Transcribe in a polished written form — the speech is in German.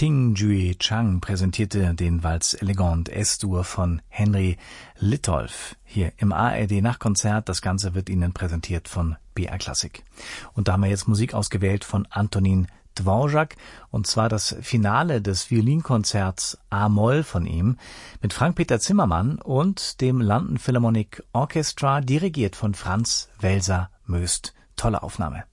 Ting Jue Chang präsentierte den Valse Elegant S-Dur von Henry Litolff hier im ARD Nachtkonzert. Das Ganze wird Ihnen präsentiert von BR Classic. Und da haben wir jetzt Musik ausgewählt von Antonin Dvorak, und zwar das Finale des Violinkonzerts A-Moll von ihm mit Frank-Peter Zimmermann und dem London Philharmonic Orchestra, dirigiert von Franz Welser-Möst. Tolle Aufnahme.